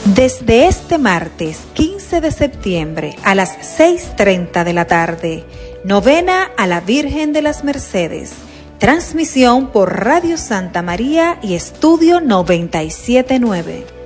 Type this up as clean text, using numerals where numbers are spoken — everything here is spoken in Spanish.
Desde este martes 15 de septiembre a las 6:30 de la tarde, novena a la Virgen de las Mercedes. Transmisión por Radio Santa María y Estudio 97.9.